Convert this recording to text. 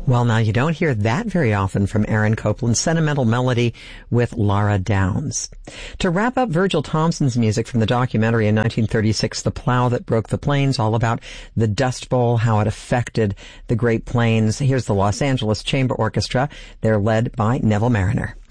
Well, now you don't hear that very often from Aaron Copland. Sentimental Melody with Laura Downs. To wrap up Virgil Thompson's music from the documentary in 1936, The Plow That Broke the Plains, all about the Dust Bowl, how it affected the Great Plains. Here's the Los Angeles Chamber Orchestra. They're led by Neville Mariner.